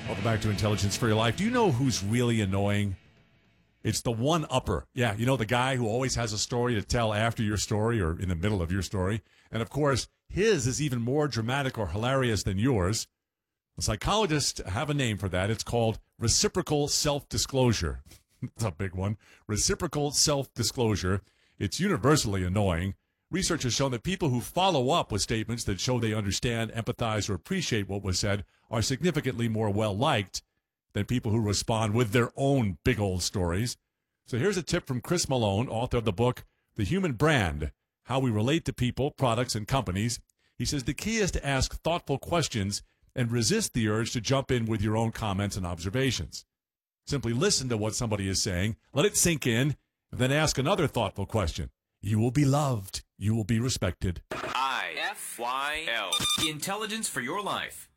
Welcome back to Intelligence for Your Life. Do you know who's really annoying? It's the one-upper. Yeah, you know, the guy who always has a story to tell after your story or in the middle of your story. And, of course, his is even more dramatic or hilarious than yours. The psychologists have a name for that. It's called reciprocal self-disclosure. It's a big one. Reciprocal self-disclosure. It's universally annoying. Research has shown that people who follow up with statements that show they understand, empathize, or appreciate what was said are significantly more well-liked than people who respond with their own big old stories. So here's a tip from Chris Malone, author of the book, The Human Brand, How We Relate to People, Products, and Companies. He says the key is to ask thoughtful questions and resist the urge to jump in with your own comments and observations. Simply listen to what somebody is saying, let it sink in, and then ask another thoughtful question. You will be loved. You will be respected. IFYL. Intelligence for your life.